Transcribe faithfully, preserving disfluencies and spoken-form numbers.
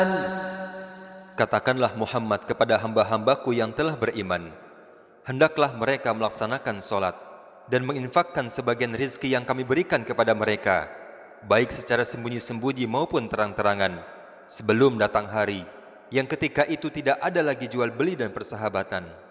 Katakanlah Muhammad kepada hamba-hambaku yang telah beriman, hendaklah mereka melaksanakan solat dan menginfakkan sebagian rizki yang kami berikan kepada mereka, baik secara sembunyi-sembunyi maupun terang-terangan, sebelum datang hari yang ketika itu tidak ada lagi jual beli dan persahabatan.